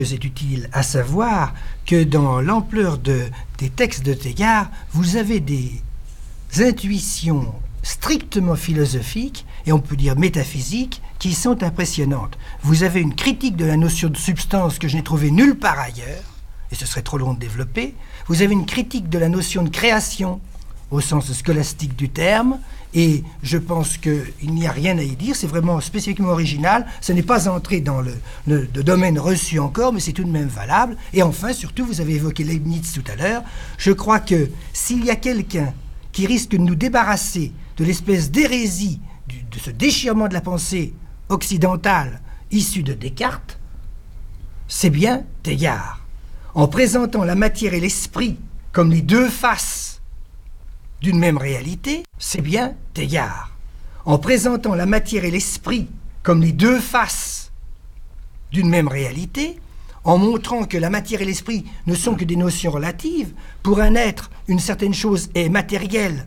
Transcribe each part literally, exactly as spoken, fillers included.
C'est utile à savoir que dans l'ampleur de, des textes de Teilhard, vous avez des intuitions strictement philosophiques, et on peut dire métaphysiques, qui sont impressionnantes. Vous avez une critique de la notion de substance que je n'ai trouvée nulle part ailleurs, et ce serait trop long de développer. Vous avez une critique de la notion de création, au sens scolastique du terme, et je pense qu'il n'y a rien à y dire, c'est vraiment spécifiquement original, ce n'est pas entré dans le, le, le domaine reçu encore, mais c'est tout de même valable. Et enfin, surtout, vous avez évoqué Leibniz tout à l'heure, je crois que s'il y a quelqu'un qui risque de nous débarrasser de l'espèce d'hérésie, du, de ce déchirement de la pensée occidentale issue de Descartes, c'est bien Teilhard. En présentant la matière et l'esprit comme les deux faces d'une même réalité, c'est bien Teilhard. En présentant la matière et l'esprit comme les deux faces d'une même réalité, en montrant que la matière et l'esprit ne sont que des notions relatives, pour un être, une certaine chose est matérielle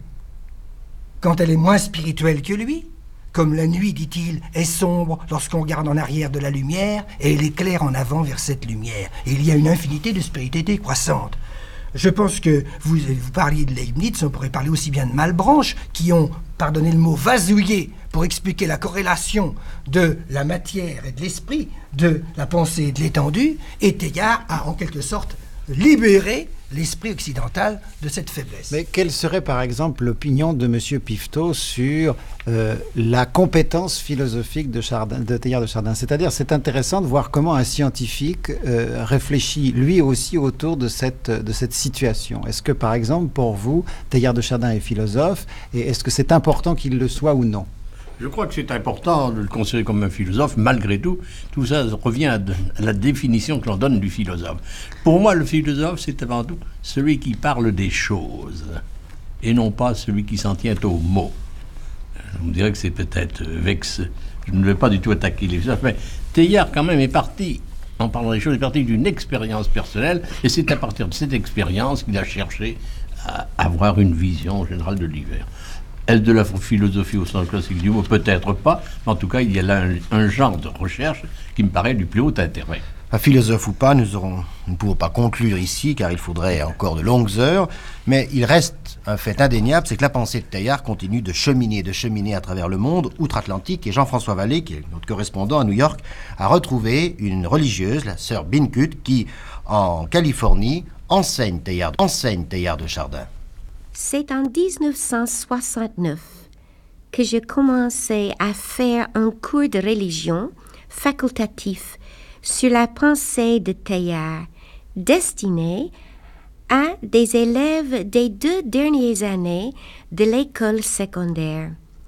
quand elle est moins spirituelle que lui, comme la nuit, dit-il, est sombre lorsqu'on regarde en arrière de la lumière, et elle éclaire en avant vers cette lumière. Et il y a une infinité de spiritualité croissante. Je pense que vous, vous parliez de Leibniz, on pourrait parler aussi bien de Malebranche, qui ont, pardonnez le mot, vasouillé pour expliquer la corrélation de la matière et de l'esprit, de la pensée et de l'étendue, et Teilhard a en quelque sorte libéré l'esprit occidental de cette faiblesse. Mais quelle serait par exemple l'opinion de M. Pifteau sur euh, la compétence philosophique de, Chardin, de Teilhard de Chardin? C'est-à-dire, c'est intéressant de voir comment un scientifique euh, réfléchit lui aussi autour de cette, de cette situation. Est-ce que par exemple, pour vous, Teilhard de Chardin est philosophe, et est-ce que c'est important qu'il le soit ou non? Je crois que c'est important de le considérer comme un philosophe. Malgré tout, tout ça revient à, de, à la définition que l'on donne du philosophe. Pour moi, le philosophe, c'est avant tout celui qui parle des choses, et non pas celui qui s'en tient aux mots. Je me dirais que c'est peut-être vexe. Je ne vais pas du tout attaquer les philosophes, mais Teilhard, quand même, est parti, en parlant des choses, est parti d'une expérience personnelle, et c'est à partir de cette expérience qu'il a cherché à avoir une vision générale de l'univers. Est-ce de la philosophie au sens classique du mot? Peut-être pas, mais en tout cas, il y a là un, un genre de recherche qui me paraît du plus haut intérêt. Un philosophe ou pas, nous, aurons, nous ne pouvons pas conclure ici, car il faudrait encore de longues heures, mais il reste un fait indéniable, c'est que la pensée de Teilhard continue de cheminer, de cheminer à travers le monde outre-Atlantique, et Jean-François Vallée, qui est notre correspondant à New York, a retrouvé une religieuse, la sœur Binkut, qui, en Californie, enseigne Teilhard, enseigne Teilhard de Chardin. C'est en dix-neuf cent soixante-neuf que j'ai commencé à faire un cours de religion facultatif sur la pensée de Teilhard, destiné à des élèves des deux dernières années de l'école secondaire.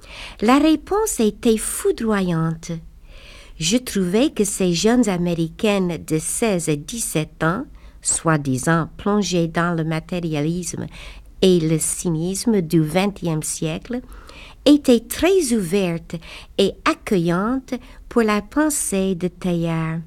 La réponse était foudroyante. Je trouvais que ces jeunes Américaines de seize et dix-sept ans, soi-disant plongées dans le matérialisme et le cynisme du vingtième siècle, étaient très ouvertes et accueillantes pour la pensée de Teilhard.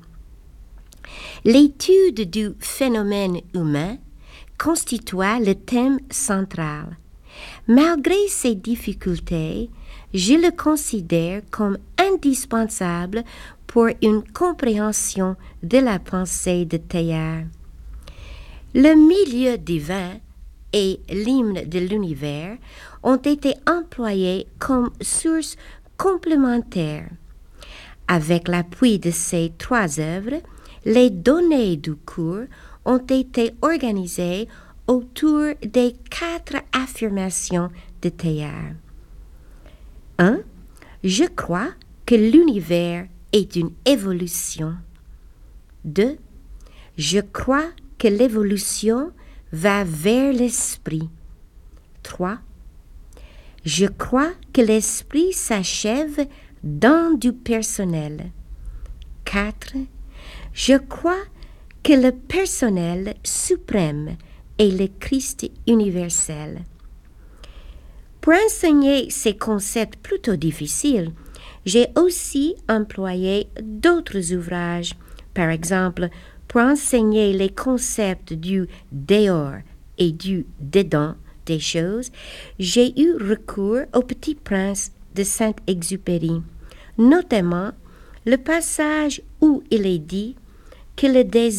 L'étude du phénomène humain constitua le thème central. Malgré ces difficultés, je le considère comme indispensable pour une compréhension de la pensée de Teilhard. Le milieu divin et l'hymne de l'univers ont été employés comme source complémentaire. Avec l'appui de ces trois œuvres, les données du cours ont été organisées autour des quatre affirmations de Teilhard. un. Je crois que l'univers est une évolution. deux. Je crois que l'évolution va vers l'esprit. trois. Je crois que l'esprit s'achève dans du personnel. quatre. Je crois que le personnel suprême est le Christ universel. Pour enseigner ces concepts plutôt difficiles, j'ai aussi employé d'autres ouvrages. Par exemple, pour enseigner les concepts du dehors et du dedans des choses, j'ai eu recours au Petit Prince de Saint-Exupéry, notamment le passage où il est dit que le désir